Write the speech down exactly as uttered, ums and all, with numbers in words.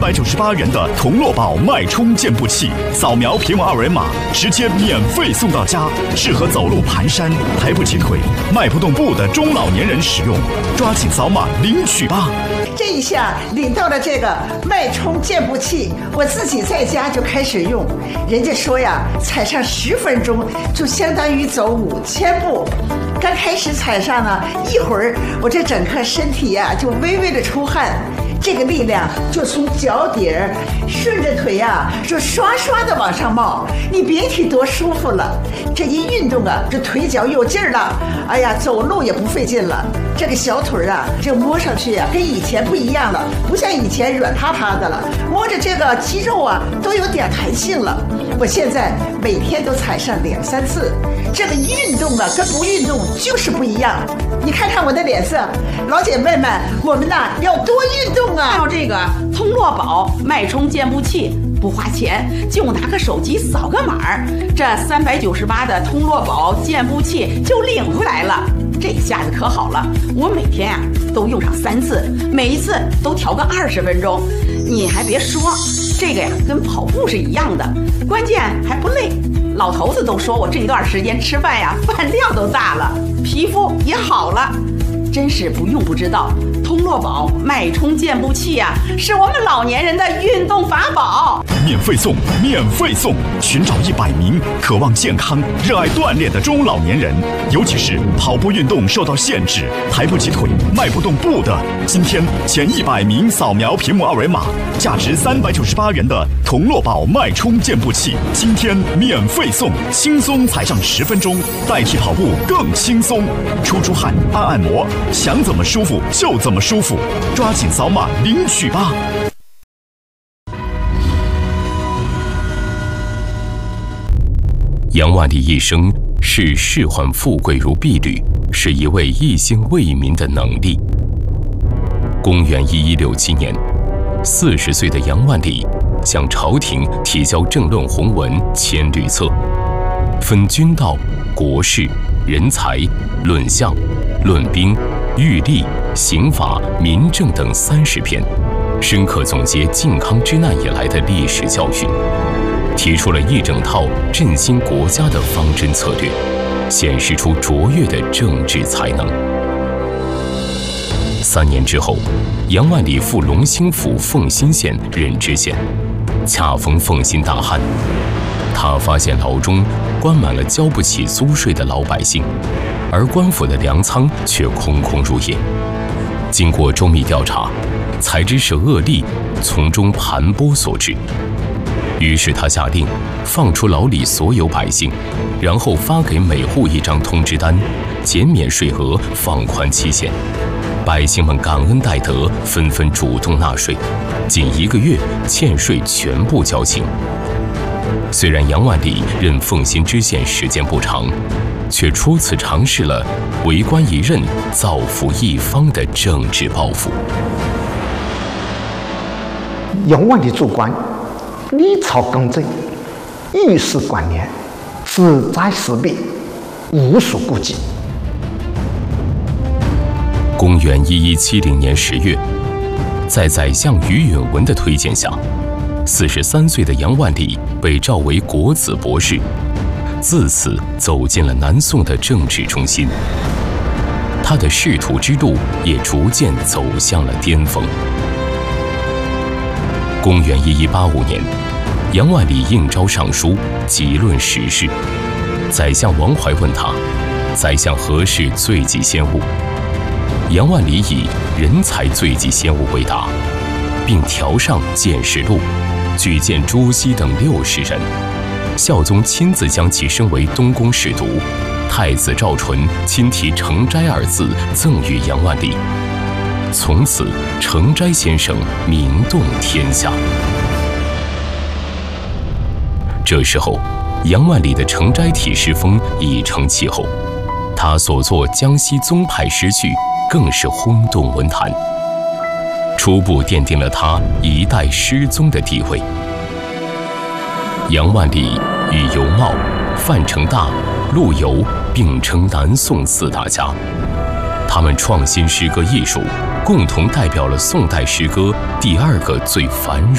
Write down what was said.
百九十八元的同乐宝脉冲健步器，扫描屏幕二维码，直接免费送到家，适合走路蹒跚、抬不起腿、迈不动步的中老年人使用，抓紧扫码领取吧！ 这一下领到了这个脉冲健步器，我自己在家就开始用。人家说呀，踩上十分钟就相当于走五千步。刚开始踩上呢，一会儿我这整个身体呀、啊、就微微的出汗，这个力量就从脚底儿顺着腿呀、啊，就刷刷的往上冒，你别提多舒服了。这一运动啊，这腿脚有劲儿了，哎呀，走路也不费劲了。这个小腿啊，这摸上去啊，跟以前不一样了，不像以前软塌塌的了，摸着这个肌肉啊，都有点弹性了。我现在每天都踩上两三次，这个运动啊，跟不运动就是不一样。你看看我的脸色，老姐妹们，我们呐要多运动啊！ 到这个通络宝脉冲健步器不花钱，就拿个手机扫个码，这三百九十八的通络宝健步器就领回来了。这下子可好了，我每天啊都用上三次，每一次都调个二十分钟。你还别说，这个呀跟跑步是一样的，关键还不累。老头子都说我这段时间吃饭呀，饭量都大了，皮肤也好了。真是不用不知道，通络宝脉冲健步器呀、啊，是我们老年人的运动法宝。 免费送，免费送！寻找一百名渴望健康、热爱锻炼的中老年人，尤其是跑步运动受到限制、抬不起腿、迈不动步的，今天前一百名扫描屏幕二维码，价值三百九十八元的同络宝脉冲健步器，今天免费送，轻松踩上十分钟，代替跑步更轻松。出出汗，按按摩，想怎么舒服就怎么舒服，抓紧扫码领取吧！ 杨万里一生视仕宦富贵如敝履，是一位一心为民的能力。公元一一六七年，四十岁的杨万里向朝廷提交政论宏文千余册，分军道、国事、人才、论相、论兵、御吏、刑法、民政等三十篇，深刻总结靖康之难以来的历史教训，提出了一整套振兴国家的方针策略，显示出卓越的政治才能。三年之后，杨万里赴龙兴府凤新县任知县，恰逢凤新大旱，他发现牢中关满了交不起租税的老百姓，而官府的粮仓却空空如也。经过周密调查，才知是恶吏从中盘剥所致。于是他下令放出牢里所有百姓，然后发给每户一张通知单，减免税额，放宽期限。百姓们感恩戴德，纷纷主动纳税，仅一个月欠税全部交清。虽然杨万里任凤新知县时间不长，却初次尝试了为官一任、造福一方的政治抱负。 杨万里做官，立朝刚正，遇事管年，志在识别，无所顾忌。 公元一一七零年十月，在宰相于允文的推荐下，四十三岁的杨万里被召为国子博士，自此走进了南宋的政治中心。他的仕途之路也逐渐走向了巅峰。公元一一八五年，杨万里应召上书，急论时事。宰相王怀问他：“宰相何事罪及先务？”杨万里以人才罪及先务为答，并调上谏士录，举荐朱熹等六十人。孝宗亲自将其升为东宫侍读，太子赵纯亲提诚斋二字赠予杨万里。从此，诚斋先生名动天下。这时候，杨万里的诚斋体诗风已成气候，他所作江西宗派诗序更是轰动文坛，初步奠定了他一代诗宗的地位。杨万里与尤袤、范成大、陆游并称南宋四大家，他们创新诗歌艺术，共同代表了宋代诗歌第二个最繁荣